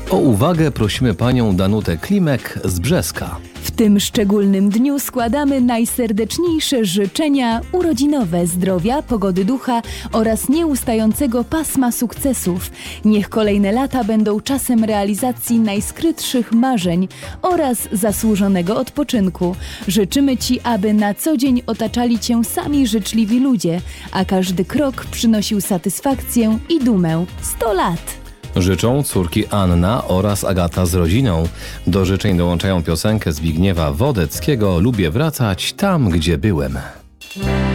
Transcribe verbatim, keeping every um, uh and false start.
O uwagę prosimy panią Danutę Klimek z Brzeska. W tym szczególnym dniu składamy najserdeczniejsze życzenia urodzinowe, zdrowia, pogody ducha oraz nieustającego pasma sukcesów. Niech kolejne lata będą czasem realizacji najskrytszych marzeń oraz zasłużonego odpoczynku. Życzymy Ci, aby na co dzień otaczali Cię sami życzliwi ludzie, a każdy krok przynosił satysfakcję i dumę. sto lat! Życzą córki Anna oraz Agata z rodziną. Do życzeń dołączają piosenkę Zbigniewa Wodeckiego „Lubię wracać tam, gdzie byłem”.